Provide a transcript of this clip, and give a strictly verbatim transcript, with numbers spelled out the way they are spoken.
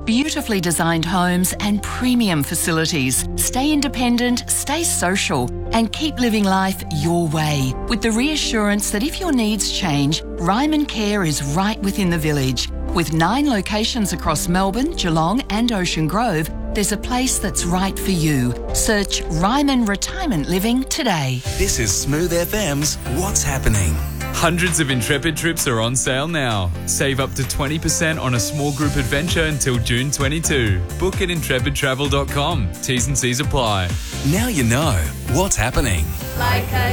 beautifully designed homes and premium facilities. Stay independent, stay social, and keep living life your way with the reassurance that if your needs change, Ryman Care is right within the village. With nine locations across Melbourne, Geelong and Ocean Grove, there's a place that's right for you. Search Ryman Retirement Living today. This is Smooth F M's What's Happening. Hundreds of Intrepid trips are on sale now. Save up to twenty percent on a small group adventure until June twenty-second. Book at intrepid travel dot com. T's and C's apply. Now you know what's happening. Like a